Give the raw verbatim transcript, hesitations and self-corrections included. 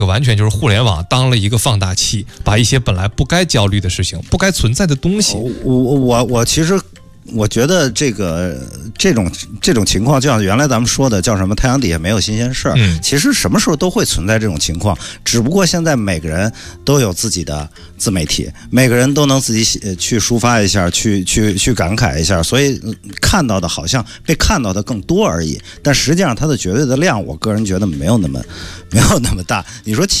完全就是互联网当了一个放大器，把一些本来不该焦虑的事情、不该存在的东西。 我我我其实。我觉得这个这种这种情况，就像原来咱们说的叫什么"太阳底下没有新鲜事儿"， 嗯， 其实什么时候都会存在这种情况，只不过现在每个人都有自己的自媒体，每个人都能自己去抒发一下，去去去感慨一下，所以看到的好像被看到的更多而已，但实际上它的绝对的量，我个人觉得没有那么没有那么大。你说